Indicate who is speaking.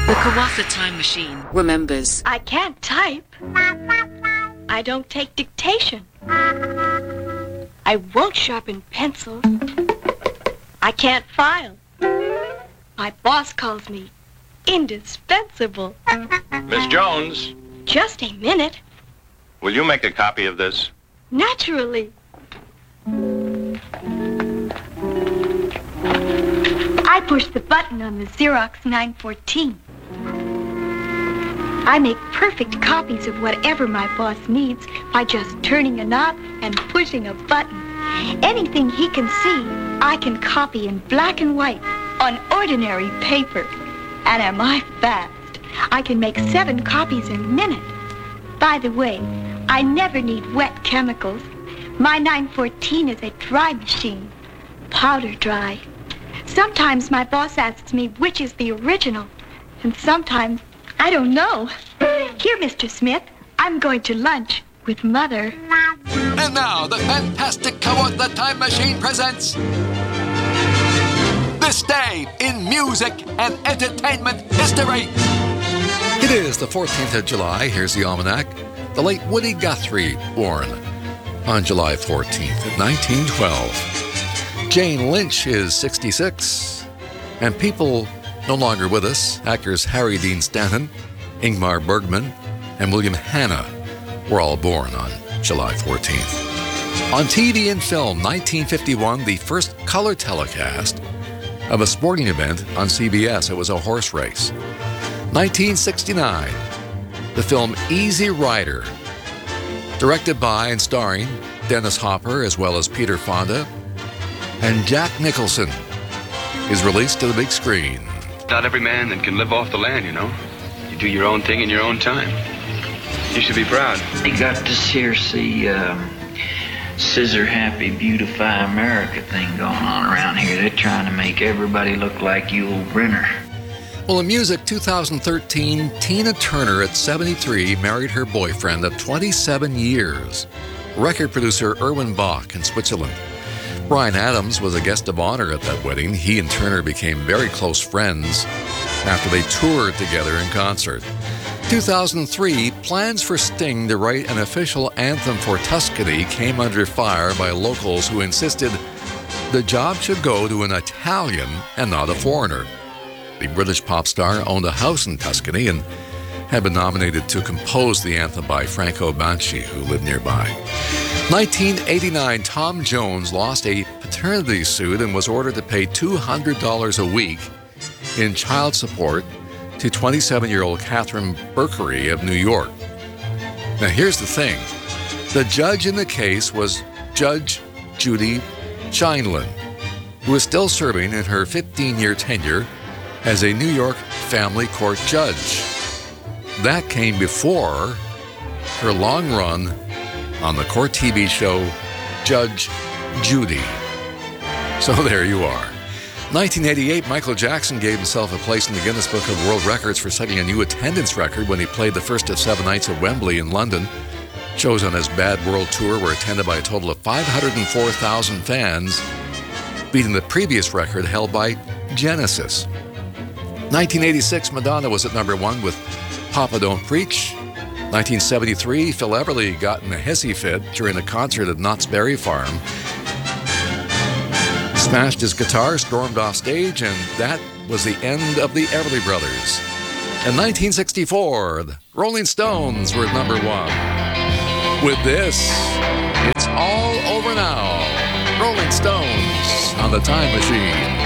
Speaker 1: The Kawasa Time Machine remembers.
Speaker 2: I can't type. I don't take dictation. I won't sharpen pencils. I can't file. My boss calls me indispensable.
Speaker 3: Miss Jones,
Speaker 2: Just a minute.
Speaker 3: will you make a copy of this?
Speaker 2: Naturally. I push the button on the Xerox 914. I make perfect copies of whatever my boss needs by just turning a knob and pushing a button. Anything he can see, I can copy in black and white on ordinary paper. And am I fast? I can make 7 copies in a minute. By the way, I never need wet chemicals. My 914 is a dry machine, powder dry. Sometimes my boss asks me which is the original, and sometimes I don't know. Here, Mr. Smith, I'm going to lunch with Mother.
Speaker 4: And now, the fantastic Kawasa Time Machine presents This Day in Music and Entertainment History. It is the 14th of July. Here's the almanac. The late Woody Guthrie, born on July 14th, 1912. Jane Lynch is 66. And people no longer with us, actors Harry Dean Stanton, Ingmar Bergman, and William Hanna were all born on July 14th. On TV and film, 1951, the first color telecast of a sporting event on CBS. It was a horse race. 1969, the film Easy Rider, directed by and starring Dennis Hopper as well as Peter Fonda and Jack Nicholson, is released to the big screen.
Speaker 5: Not every man that can live off the land, you know. You do your own thing in your own time. You should be proud.
Speaker 6: You got this here, Scissor Happy Beautify America thing going on around here. They're trying to make everybody look like Yul Brynner.
Speaker 4: Well, in music, 2013, Tina Turner at 73 married her boyfriend of 27 years, record producer Erwin Bach in Switzerland. Bryan Adams was a guest of honor at that wedding. He and Turner became very close friends after they toured together in concert. 2003, plans for Sting to write an official anthem for Tuscany came under fire by locals who insisted the job should go to an Italian and not a foreigner. The British pop star owned a house in Tuscany and had been nominated to compose the anthem by Franco Banci, who lived nearby. 1989, Tom Jones lost a paternity suit and was ordered to pay $200 a week in child support to 27-year-old Catherine Berkery of New York. Now, here's the thing. The judge in the case was Judge Judy Scheindlin, who is still serving in her 15-year tenure as a New York family court judge. That came before her long run on the court TV show Judge Judy. So there you are. 1988, Michael Jackson gave himself a place in the Guinness Book of World Records for setting a new attendance record when he played the first of 7 nights at Wembley in London. Shows on his Bad World Tour were attended by a total of 504,000 fans, beating the previous record held by Genesis. 1986, Madonna was at number 1 with Papa Don't Preach. 1973, Phil Everly got in a hissy fit during a concert at Knott's Berry Farm. Smashed his guitar, stormed off stage, and that was the end of the Everly Brothers. In 1964, the Rolling Stones were at number 1. With this, it's all over now. Rolling Stones on the Time Machine.